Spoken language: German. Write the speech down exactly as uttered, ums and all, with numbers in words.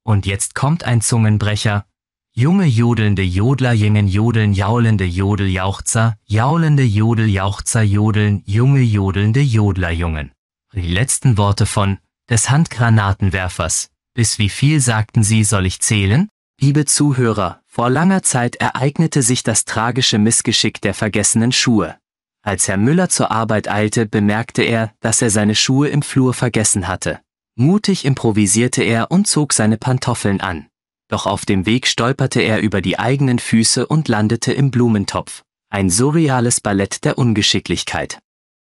Und jetzt kommt ein Zungenbrecher. Junge jodelnde Jodler jingen jodeln jaulende Jodeljauchzer, jaulende Jodeljauchzer jodeln, junge jodelnde Jodlerjungen. Die letzten Worte von des Handgranatenwerfers. Bis wie viel sagten Sie, soll ich zählen? Liebe Zuhörer, vor langer Zeit ereignete sich das tragische Missgeschick der vergessenen Schuhe. Als Herr Müller zur Arbeit eilte, bemerkte er, dass er seine Schuhe im Flur vergessen hatte. Mutig improvisierte er und zog seine Pantoffeln an. Doch auf dem Weg stolperte er über die eigenen Füße und landete im Blumentopf. Ein surreales Ballett der Ungeschicklichkeit.